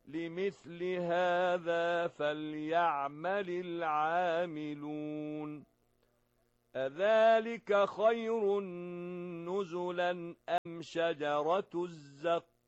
لمثل هذا فليعمل العاملون أذلك خير نزلا أم شجرة الزقوم